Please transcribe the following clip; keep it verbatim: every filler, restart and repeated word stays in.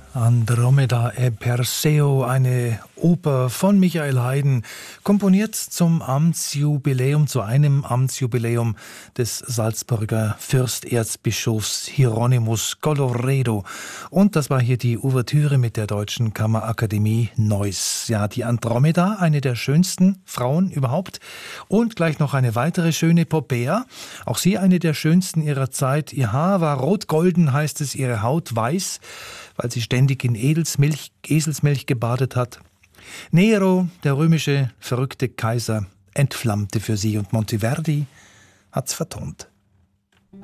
Andromeda e Perseo, eine Oper von Michael Haydn, komponiert zum Amtsjubiläum, zu einem Amtsjubiläum des Salzburger Fürsterzbischofs Hieronymus Colloredo. Und das war hier die Ouvertüre mit der Deutschen Kammerakademie Neuss. Ja, die Andromeda, eine der schönsten Frauen überhaupt. Und gleich noch eine weitere schöne Popea, auch sie eine der schönsten ihrer Zeit. Ihr Haar war rot-golden, heißt es, ihre Haut weiß, weil sie ständig in Edelsmilch, Eselsmilch gebadet hat. Nero, der römische verrückte Kaiser, entflammte für sie und Monteverdi hat's vertont.